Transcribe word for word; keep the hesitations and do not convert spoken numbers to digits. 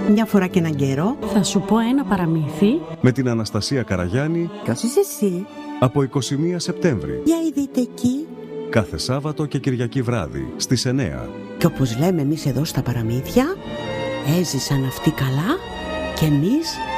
Μια φορά και έναν καιρό θα σου πω ένα παραμύθι με την Αναστασία Καραγιάννη. Ποιος είσαι εσύ? Από είκοσι μία Σεπτέμβρη. Για ειδείτε εκεί. Κάθε Σάββατο και Κυριακή βράδυ στις εννιά. Και όπως λέμε εμείς εδώ στα παραμύθια, έζησαν αυτοί καλά και εμείς